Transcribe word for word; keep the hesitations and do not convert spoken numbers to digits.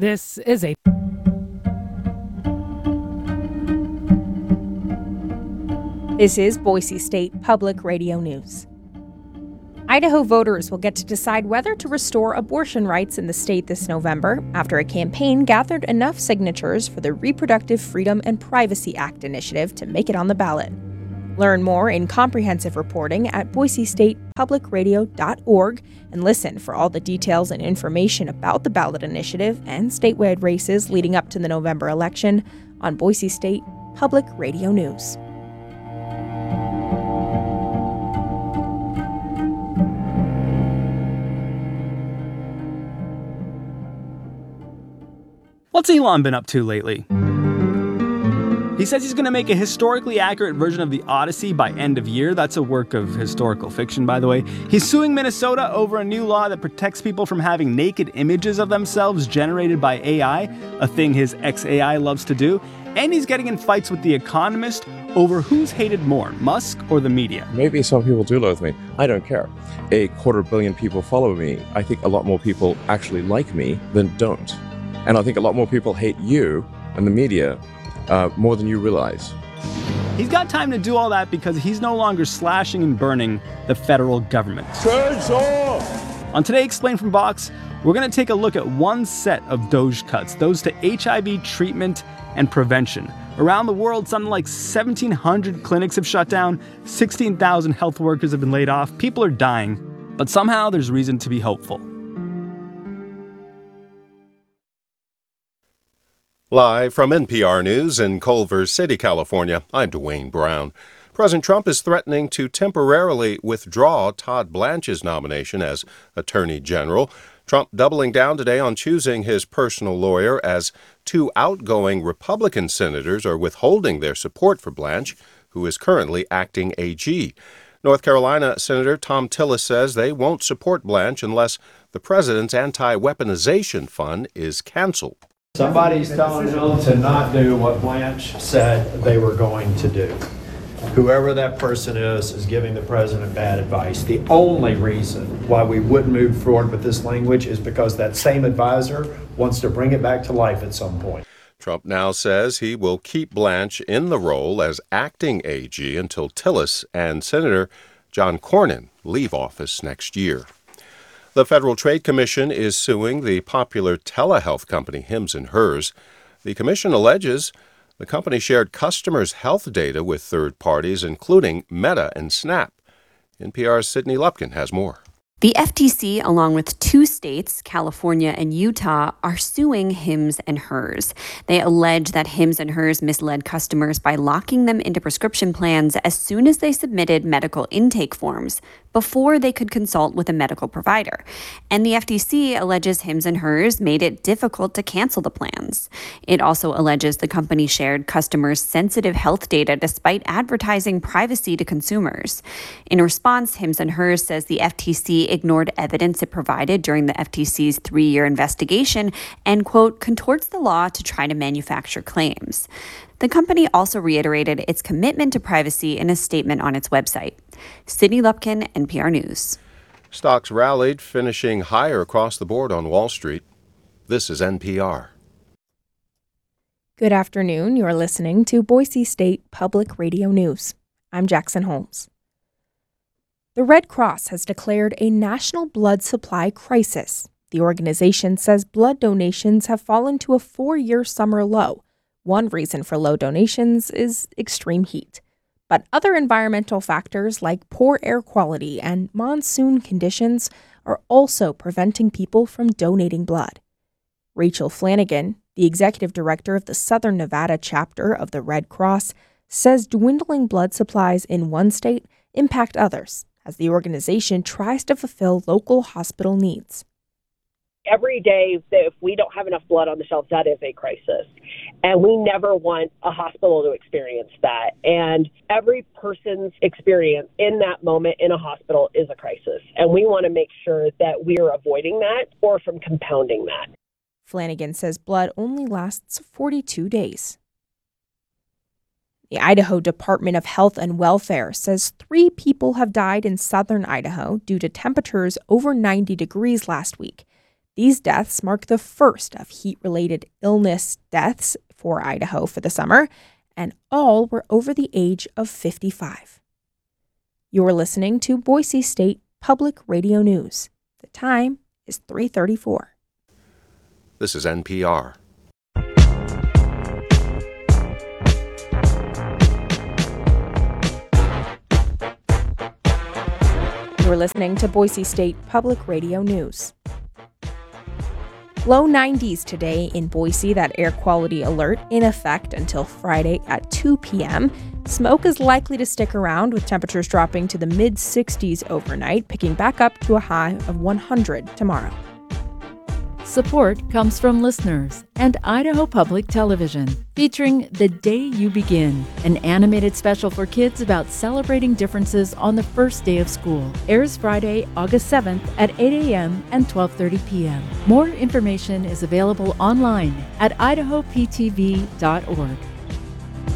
This is a This is Boise State Public Radio News. Idaho voters will get to decide whether to restore abortion rights in the state this November after a campaign gathered enough signatures for the Reproductive Freedom and Privacy Act initiative to make it on the ballot. Learn more in comprehensive reporting at boise state public radio dot org and listen for all the details and information about the ballot initiative and statewide races leading up to the November election on Boise State Public Radio News. What's Elon been up to lately? He says he's going to make a historically accurate version of the Odyssey by end of year. That's a work of historical fiction, by the way. He's suing Minnesota over a new law that protects people from having naked images of themselves generated by A I, a thing his ex-A I loves to do. And he's getting in fights with The Economist over who's hated more, Musk or the media. Maybe some people do loathe me. I don't care. A quarter billion people follow me. I think a lot more people actually like me than don't. And I think a lot more people hate you and the media uh, more than you realize. He's got time to do all that because he's no longer slashing and burning the federal government. Turns off! On Today Explained from Vox, we're going to take a look at one set of DOGE cuts, those to H I V treatment and prevention. Around the world, something like seventeen hundred clinics have shut down, sixteen thousand health workers have been laid off, people are dying, but somehow there's reason to be hopeful. Live from N P R News in Culver City, California, I'm Dwayne Brown. President Trump is threatening to temporarily withdraw Todd Blanche's nomination as Attorney General. Trump doubling down today on choosing his personal lawyer as two outgoing Republican senators are withholding their support for Blanche, who is currently acting A G. North Carolina Senator Thom Tillis says they won't support Blanche unless the president's anti-weaponization fund is canceled. Somebody's telling them to not do what Blanche said they were going to do. Whoever that person is is giving the president bad advice. The only reason why we wouldn't move forward with this language is because that same advisor wants to bring it back to life at some point. Trump now says he will keep Blanche in the role as acting A G until Tillis and Senator John Cornyn leave office next year. The Federal Trade Commission is suing the popular telehealth company Hims and Hers. The commission alleges the company shared customers' health data with third parties, including Meta and Snap. N P R's Sydney Lupkin has more. The F T C, along with two states, California and Utah, are suing Hims and Hers. They allege that Hims and Hers misled customers by locking them into prescription plans as soon as they submitted medical intake forms, before they could consult with a medical provider. And the F T C alleges Hims and Hers made it difficult to cancel the plans. It also alleges the company shared customers' sensitive health data despite advertising privacy to consumers. In response, Hims and Hers says the F T C ignored evidence it provided during the F T C's three-year investigation and, quote, contorts the law to try to manufacture claims. The company also reiterated its commitment to privacy in a statement on its website. Sydney Lupkin, N P R News. Stocks rallied, finishing higher across the board on Wall Street. This is N P R. Good afternoon. You're listening to Boise State Public Radio News. I'm Jackson Holmes. The Red Cross has declared a national blood supply crisis. The organization says blood donations have fallen to a four-year summer low. One reason for low donations is extreme heat. But other environmental factors like poor air quality and monsoon conditions are also preventing people from donating blood. Rachel Flanagan, the executive director of the Southern Nevada chapter of the Red Cross, says dwindling blood supplies in one state impact others, as the organization tries to fulfill local hospital needs. Every day, if we don't have enough blood on the shelves, that is a crisis. And we never want a hospital to experience that. And every person's experience in that moment in a hospital is a crisis. And we want to make sure that we are avoiding that or from compounding that. Flanagan says blood only lasts forty-two days. The Idaho Department of Health and Welfare says three people have died in southern Idaho due to temperatures over ninety degrees last week. These deaths mark the first of heat-related illness deaths for Idaho for the summer, and all were over the age of fifty-five. You're listening to Boise State Public Radio News. The time is three thirty-four. This is N P R. You're listening to Boise State Public Radio News. Low nineties today in Boise, that air quality alert in effect until Friday at two p.m. Smoke is likely to stick around, with temperatures dropping to the mid sixties overnight, picking back up to a high of one hundred tomorrow. Support comes from listeners and Idaho Public Television, featuring The Day You Begin, an animated special for kids about celebrating differences on the first day of school. Airs Friday, August seventh at eight a.m. and twelve thirty p.m. More information is available online at idaho p t v dot org.